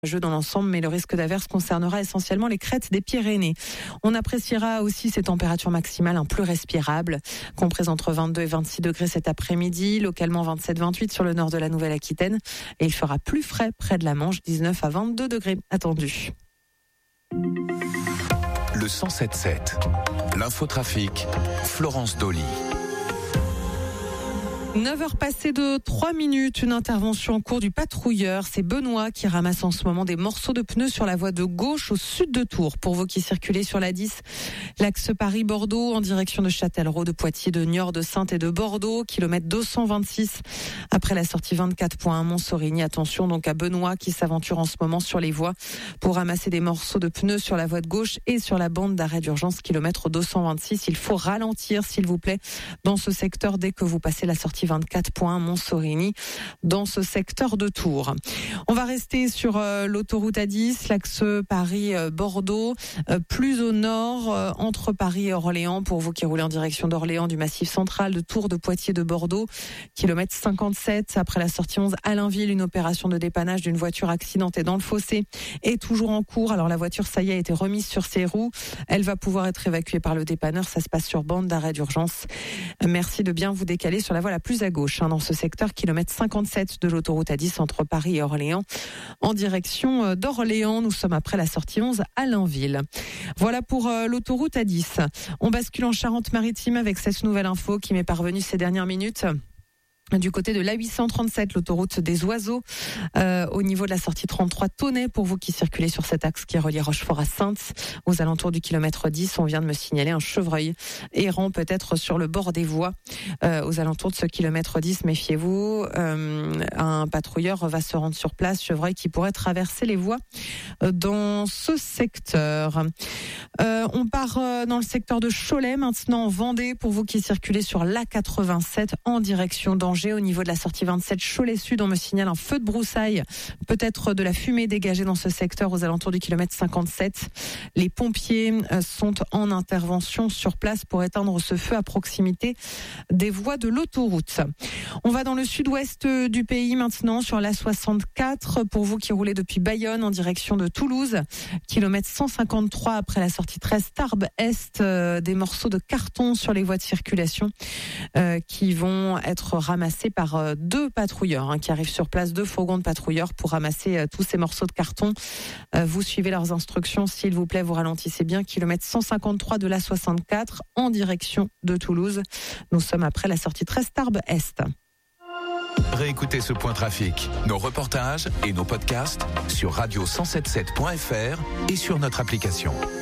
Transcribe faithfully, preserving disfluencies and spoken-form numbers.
Jeu dans l'ensemble, mais le risque d'averse concernera essentiellement les crêtes des Pyrénées. On appréciera aussi ces températures maximales un plus respirables, comprises entre vingt-deux et vingt-six degrés cet après-midi, localement vingt-sept à vingt-huit sur le nord de la Nouvelle-Aquitaine, et il fera plus frais près de la Manche, dix-neuf à vingt-deux degrés attendus. Le cent sept sept, l'infotrafic, Florence Dolly. neuf heures passées de trois minutes, une intervention en cours du patrouilleur. C'est Benoît qui ramasse en ce moment des morceaux de pneus sur la voie de gauche au sud de Tours. Pour vous qui circulez sur la dix, l'axe Paris-Bordeaux en direction de Châtellerault, de Poitiers, de Niort, de Saintes et de Bordeaux, kilomètre deux cent vingt-six. Après la sortie vingt-quatre point un Montsorigny, attention donc à Benoît qui s'aventure en ce moment sur les voies pour ramasser des morceaux de pneus sur la voie de gauche et sur la bande d'arrêt d'urgence, kilomètre deux cent vingt-six. Il faut ralentir s'il vous plaît dans ce secteur dès que vous passez la sortie vingt-quatre point un Montsorigny dans ce secteur de Tours. On va rester sur euh, l'autoroute A dix, l'axe Paris-Bordeaux, euh, plus au nord, euh, entre Paris et Orléans, pour vous qui roulez en direction d'Orléans, du Massif central, de Tours, de Poitiers, de Bordeaux, kilomètre cinquante-sept. Après la sortie onze Allainville, une opération de dépannage d'une voiture accidentée dans le fossé est toujours en cours. Alors la voiture, ça y est, a été remise sur ses roues. Elle va pouvoir être évacuée par le dépanneur. Ça se passe sur bande d'arrêt d'urgence. Merci de bien vous décaler sur la voie la plus à gauche, hein, dans ce secteur, kilomètre cinquante-sept de l'autoroute A dix entre Paris et Orléans. En direction d'Orléans, nous sommes après la sortie onze à Allainville. Voilà pour euh, l'autoroute A dix. On bascule en Charente-Maritime avec cette nouvelle info qui m'est parvenue ces dernières minutes. Du côté de l'A huit cent trente-sept, l'autoroute des Oiseaux, euh, au niveau de la sortie trente-trois Tonnet, pour vous qui circulez sur cet axe qui relie Rochefort à Saintes, aux alentours du kilomètre dix, on vient de me signaler un chevreuil errant peut-être sur le bord des voies. Euh, aux alentours de ce kilomètre dix, méfiez-vous, euh, un patrouilleur va se rendre sur place, chevreuil qui pourrait traverser les voies dans ce secteur. Euh, on part dans le secteur de Cholet, maintenant en Vendée, pour vous qui circulez sur l'A quatre-vingt-sept en direction d'Angers. Au niveau de la sortie vingt-sept Cholet Sud, on me signale un feu de broussailles, peut-être de la fumée dégagée dans ce secteur aux alentours du kilomètre cinquante-sept. Les pompiers sont en intervention sur place pour éteindre ce feu à proximité des voies de l'autoroute. On va dans le sud-ouest du pays maintenant sur l'A soixante-quatre, pour vous qui roulez depuis Bayonne en direction de Toulouse, kilomètre cent cinquante-trois après la sortie treize Tarbes Est, euh, des morceaux de carton sur les voies de circulation euh, qui vont être ramassés par euh, deux patrouilleurs hein, qui arrivent sur place, deux fourgons de patrouilleurs pour ramasser euh, tous ces morceaux de carton. Euh, vous suivez leurs instructions, s'il vous plaît, vous ralentissez bien, kilomètre cent cinquante-trois de l'A soixante-quatre en direction de Toulouse. Nous sommes après la sortie treize Tarbes Est. Réécoutez ce point trafic, nos reportages et nos podcasts sur radio cent soixante-dix-sept point f r et sur notre application.